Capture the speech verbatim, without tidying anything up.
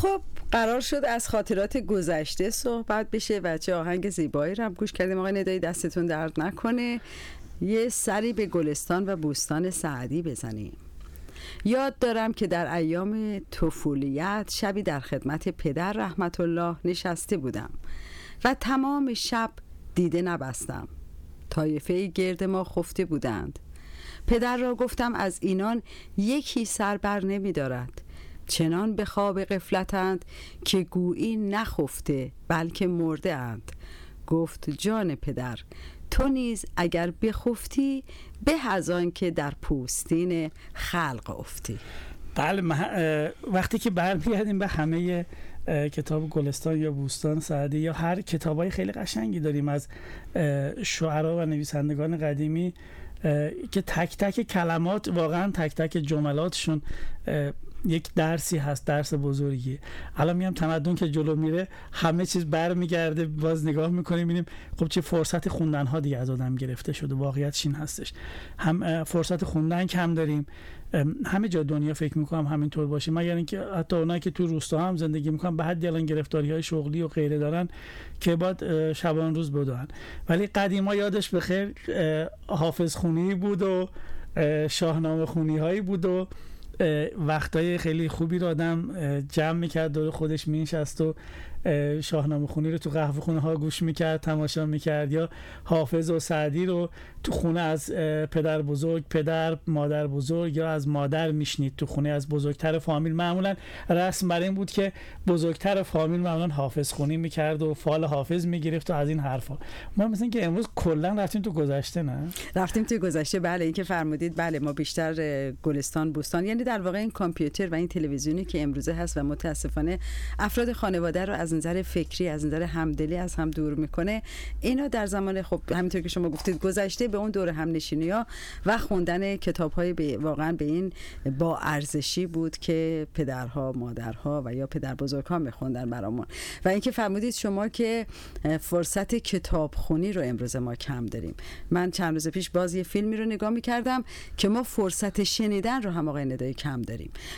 خب قرار شد از خاطرات گذشته صحبت بشه و چه آهنگ زیبایی رو هم گوش کردیم. آقای ندایی دستتون درد نکنه. یه سری به گلستان و بوستان سعدی بزنیم. یاد دارم که در ایام طفولیت شبی در خدمت پدر رحمت الله نشسته بودم و تمام شب دیده نبستم. طایفه گرد ما خفته بودند. پدر را گفتم از اینان یکی سر بر نمی دارد، چنان به خواب غفلتند که گویی نخفته بلکه مرده اند. گفت جان پدر، تو نیز اگر بخفتی به از آن که در پوستین خلق افتی. بله، وقتی که برمیگردیم به همه کتاب گلستان یا بوستان سعدی یا هر کتابای خیلی قشنگی داریم از شعرا و نویسندگان قدیمی که تک تک کلمات، واقعا تک تک جملاتشون یک درسی هست، درس بزرگی. الان میگم تمدن که جلو میره همه چیز برمیگرده، باز نگاه میکنیم میبینیم خب چه فرصت خوندن ها دیگه از آدم گرفته شده. واقعیتش این هستش، هم فرصت خوندن کم داریم. همه جا دنیا فکر میکنم همینطور باشه، مگر اینکه حتی اونایی که تو روستا هم زندگی میکنن به حدی الان گرفتاری های شغلی و غیره دارن که باید شبان روز بدون. ولی قدیما یادش بخیر حافظ خونی بود و شاهنامه خونی هایی بود و وقتای خیلی خوبی رو آدم جمع میکرد دور خودش مینشست و شاهنامه خونی رو تو قهوه خونه ها گوش میکرد، تماشا میکرد، یا حافظ و سعدی رو تو خونه از پدر بزرگ، پدر مادر بزرگ یا از مادر میشنید تو خونه از بزرگتر فامیل. معمولا رسم بر این بود که بزرگتر فامیل معمولا حافظ خونی میکرد و فال حافظ میگرفت و از این حرفا. ما مثلا که امروز کلا رفتیم تو گذشته. نه رفتیم تو گذشته. بله، این که فرمودید، بله ما بیشتر گلستان بوستان، یعنی در واقع این کامپیوتر و این تلویزیونی که امروزه هست و متاسفانه افراد خانواده رو از نظر فکری، از نظر همدلی از هم دور میکنه، اینا در زمان خب همینطور که شما گفتید گذشته به اون دور همنشینی‌ها و خوندن کتاب‌های به واقعا به این با ارزشی بود که پدرها، مادرها و یا پدر بزرگ‌ها می‌خوندن برامون. و اینکه فرمودید شما که فرصت کتابخونی رو امروز ما کم داریم. من چند روز پیش باز یه فیلمی رو نگاه می‌کردم که ما فرصت شنیدن رو هم آقای ندایی کم داریم.